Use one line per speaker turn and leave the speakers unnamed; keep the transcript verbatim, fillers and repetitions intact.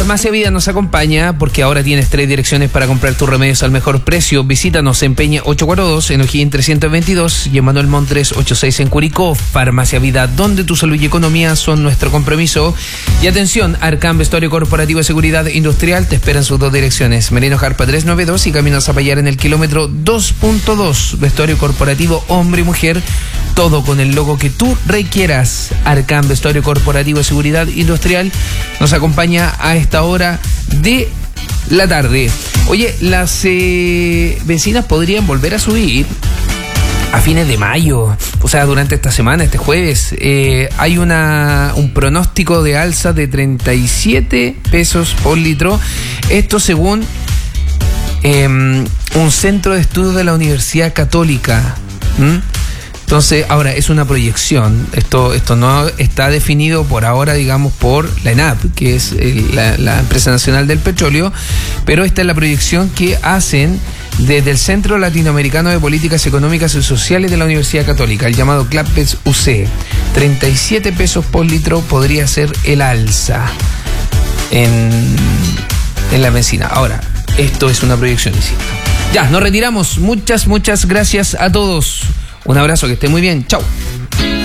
Farmacia Vida nos acompaña porque ahora tienes tres direcciones para comprar tus remedios al mejor precio. Visítanos en Peña ochocientos cuarenta y dos, en O'Higgins trescientos veintidós y en Manuel Montt trescientos ochenta y seis en Curicó. Farmacia Vida, donde tu salud y economía son nuestro compromiso. Y atención, Arcam Vestuario Corporativo de Seguridad Industrial te esperan sus dos direcciones. Merino Jarpa trescientos noventa y dos y Camino a Zapallar en el kilómetro dos punto dos. Vestuario corporativo hombre y mujer, todo con el logo que tú requieras. Arcam Vestuario Corporativo de Seguridad Industrial nos acompaña a esta hora de la tarde. Oye, las eh, bencinas podrían volver a subir a fines de mayo, o sea, durante esta semana, este jueves. Eh, hay una un pronóstico de alza de treinta y siete pesos por litro. Esto según eh, un centro de estudios de la Universidad Católica. ¿Mm? Entonces, ahora es una proyección. Esto esto no está definido por ahora, digamos, por la ENAP, que es el, la, la Empresa Nacional del Petróleo, pero esta es la proyección que hacen desde el Centro Latinoamericano de Políticas Económicas y Sociales de la Universidad Católica, el llamado CLAPES U C. treinta y siete pesos por litro podría ser el alza en, en la bencina. Ahora, esto es una proyección, insisto. Ya, nos retiramos. Muchas, muchas gracias a todos. Un abrazo, que esté muy bien. Chau.